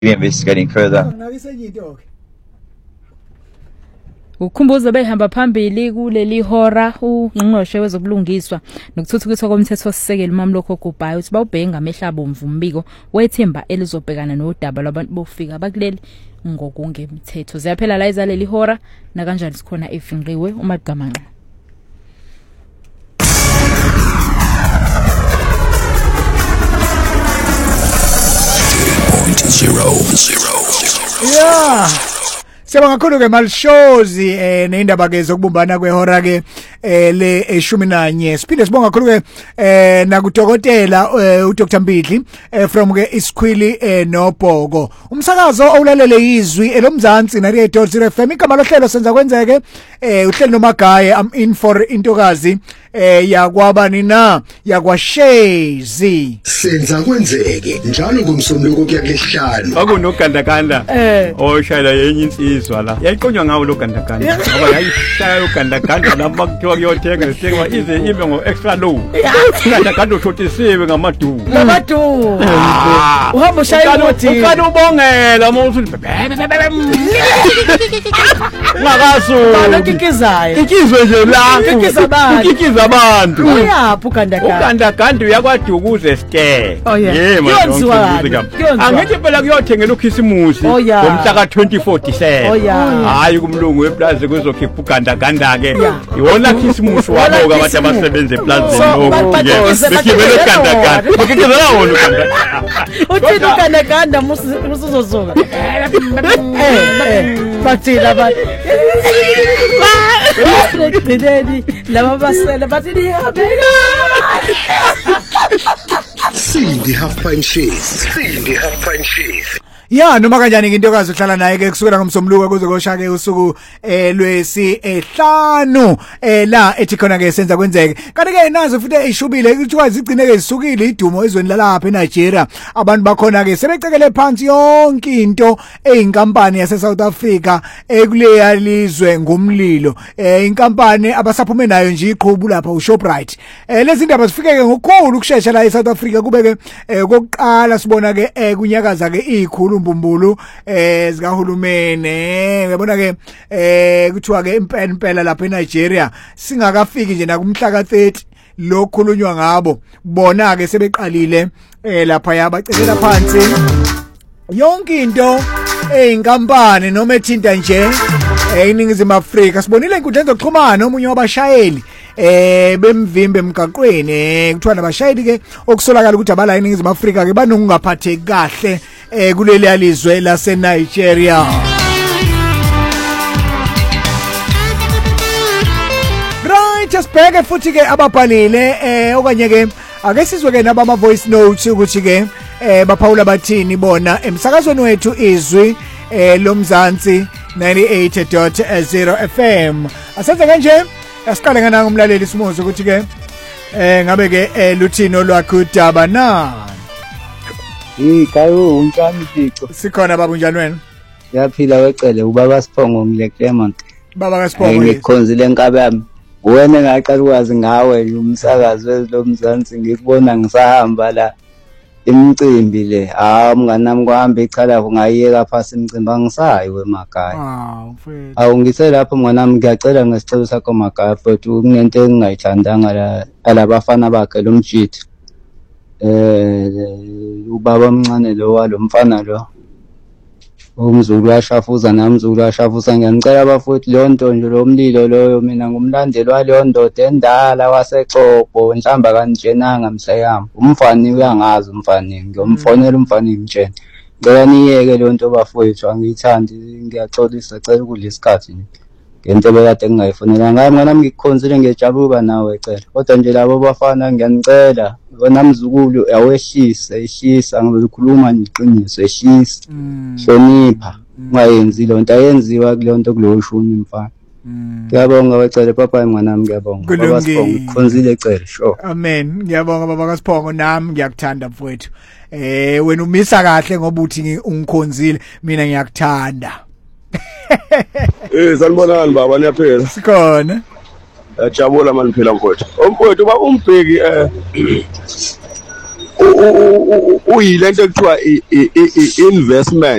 investigating further. Ukhumbuza behamba phambili kuleli hora ungqongqoshe wezobulungiswa nokuthuthukiswa komthetho sisekelo uMamloko Gubhayi uthi bawubheka ngamehla abomvu umbiko wethemba elizobhekana nodaba labantu bofika bakuleli ngokungemthetho. Ziyaphela la izaleli hora na kanjani sikhona efinqiwe uMagamanqa. Yeah. Siyabonga kakhulu ke Malishozi neindaba ke zokubumbana kwehora ke le 11 siphinde sibonga kakhulu ke nakudokotela uDr Mbidli from ke Isikhwili noBhoko umsakazo owulalele izwi elomzansi 98.0 FM igama lohlelo senza kwenzeke uhlelo noMagaye I'm in for intokazi yakwabani na yakwaShezi senza kwenzeke njalo ngomsombuluko kuyakehlanu akunogandaganda oshayela yenye insizwa la yayiqonywa ngawo lo gandaganda ngoba yayishaya lo gandaganda lapha kuthiwa kuyothenga isengwa ize ibe ngo extra low gandaganda ushotisiwe ngamadu uhamba ushaya ukuthi ukade ubongela musu ngakaso bakikizayo ikizwe nje la kikiza abantu uyaphi ugandaganda uyakwadukuze stare angithi phela kuyothengela ukhisimusi ngomhla ka 2047 hayi kumlungu weplaza kuzokhipha ugandaganda ke iwona khisimusi wabo abantu abasebenza eplazini lokho bekibele ugandaganda bakikizela wona ugandaganda uthi ugandaganda musuzozoka bathila ba Gcineni laba basela bathi niyabeka Sindi half pint cheese Ya noma kanjani intokazi uhlala naye ke kusukela ngomsombuluko kuze kosha ke usuku lwesi 5 la ethi khona ke senza kwenzeke kanti ke nazo futhi ishubile kuthiwa zigcine ke zisukile idumo ezweni lalapha eNigeria abantu bakhona ke sebecekele phansi yonke into einkampani yase South Africa ekuleya lizwe ngumlilo inkampani abasaphume nayo nje iqhubu lapha uShoprite lezi ndaba zifike ke ngokukhulu ukusheshsha la eSouth Africa kube ke kokuqala sibona ke kunyakaza ke ikhulu mbumbulu zikahulumene uyabona ke kuthiwa ke impela lapha eNigeria singakafiki nje nakumhla ka 30 lokhulunywa ngabo bona ke sebeqalile lapha yabacekela phansi yonke into einkampani noma ethinta nje eNingizimu Afrika sibonile inkundla zokuxhumana omunye wabashayeli bemvimbe emgaqweni kuthiwa nabashayeli ke okusolakala ukuthi abala eNingizimu Afrika ke banokungaphatheki kahle kuleli alizwe lase Nigeria. Right asibheke futhi ke ababhalile okanye ke ake sizwe ke nabama voice notes ukuthi ke baphawula bathini bona emsakazweni wethu izwi lomzansi 98.0 FM asenze kanje asiqale ngana ngumlaleli Simuzo ukuthi ke ngabe ke luthino lwakho udaba na kayo unjani Tixo sikhona baba unjani wena yaphila wecele ubaba Siphongo Clement baba kaSiphongo ngikhonzile enkabe yami wena engaqala ukwazi ngawe umsakazi wezilomzansi ngikubona ngisahamba la imicimbi le mngani nami kwahamba ichala ngayiyeka phasi imicimbi angisayi weMagaya awungise lapho mngani nami ngiyacela ngesicelo sakho Magaya futhi kunento engingayithandanga la alabafana bakhe lomjiti ubaba omncane lo walomfana lo umZulu uyashafuza namZulu uyashafuza ngiyanicela abafowethu leyo nto nje lo mlilo loyo mina ngumlandeli waleyo ndoda endala waseXhobo nhlamba kanjenanga mhlayami umfani uyangazi umfani ngiyomfonela umfani ngitshena ngicela niyeke leyo nto bafowethu angiyithandi ngiyaxolisa cela kulesikhathi ngento bekade ngingayifunela ngaye mngani nami ngikukhonzile ngiyajabula nawe ecela kodwa nje labo bafana ngiyanicela wena mzukulu ehlisa ngizokhuluma ngiqiniso ehlisa hlonipha ungayenzi lo nto ayenziwa kuleyo nto kulo shuni mfana ngiyabonga wecela papa mngani nami ngiyabonga baba Siphongo ngikukhonzile ecela sure amen ngiyabonga baba kaSiphongo nami ngiyakuthanda mfowethu wena umisa kahle ngoba uthi ungikhonzile mina ngiyakuthanda sanibonani baba niyaphela sikhona Jabula manje phela mfowethu. Umfowethu ba umbheki uyilento ekuthiwa i-investment